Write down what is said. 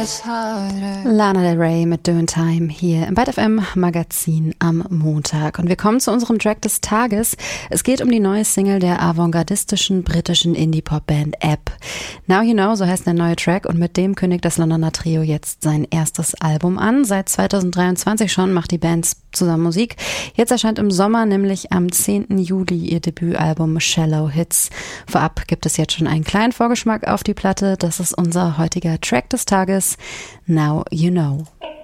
Lana Del Rey mit Doing Time hier im Byte FM Magazin am Montag. Und wir kommen zu unserem Track des Tages. Es geht um die neue Single der avantgardistischen britischen Indie-Pop-Band App. Now You Know, so heißt der neue Track, und mit dem kündigt das Londoner Trio jetzt sein erstes Album an. Seit 2023 schon macht die Band zusammen Musik. Jetzt erscheint im Sommer, nämlich am 10. Juli, ihr Debütalbum Shallow Hits. Vorab gibt es jetzt schon einen kleinen Vorgeschmack auf die Platte. Das ist unser heutiger Track des Tages, Now You Know.